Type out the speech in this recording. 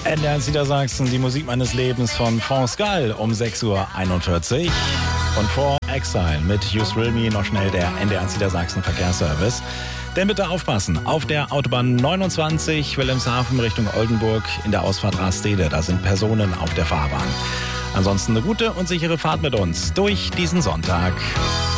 NDR Niedersachsen, die Musik meines Lebens von France Gall um 6:41 Uhr. Und vor Exile mit You Thrill Me noch schnell der NDR Niedersachsen Verkehrsservice. Denn bitte aufpassen, auf der Autobahn 29 Wilhelmshaven Richtung Oldenburg in der Ausfahrt Rastede, da sind Personen auf der Fahrbahn. Ansonsten eine gute und sichere Fahrt mit uns durch diesen Sonntag.